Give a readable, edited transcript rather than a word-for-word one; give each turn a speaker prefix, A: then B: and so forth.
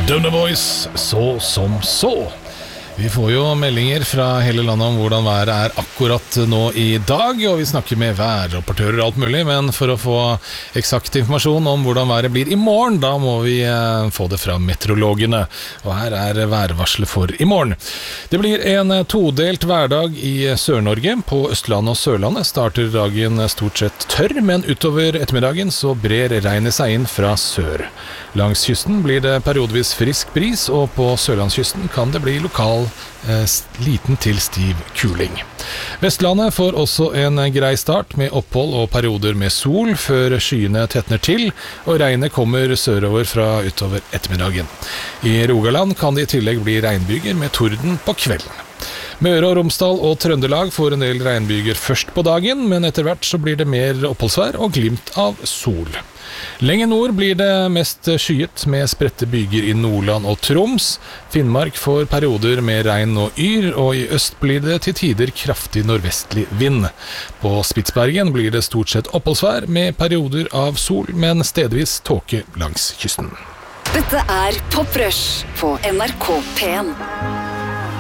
A: Donna Voice, så som så. Vi får jo meldinger fra hele landet om hvordan været akkurat nå i dag, og vi snakker med værrapportører og alt mulig, men for å få eksakt informasjon om hvordan været blir i morgen, da må vi få det fra meteorologene. Og her værvarselet for i morgen. Det blir en todelt hverdag i Sør-Norge. På Østlandet og Sørlandet starter dagen stort sett tørr, men utover ettermiddagen så brer regnet seg inn fra sør. Langs kysten blir det periodevis frisk bris, og på Sørlandskysten kan det bli lokal liten til stiv kuling. Vestlandet får også en grei start med opphold og perioder med sol før skyene tetner til, og regnet kommer sørover fra utover ettermiddagen. I Rogaland kan det i tillegg bli regnbyger med torden på kvelden. Møre og Romsdal og Trøndelag får en del regnbyger først på dagen, men etter hvert så blir det mer oppholdsvær og glimt av sol. Lenger nord blir det mest skyet med spredte byger i Nordland og Troms. Finnmark får perioder med regn og yr, og i øst blir det til tider kraftig nordvestlig vind. På Spitsbergen blir det stort sett oppholdsvær med perioder av sol, men stedvis tåke langs kysten.
B: Dette Pop Rush på NRK P1.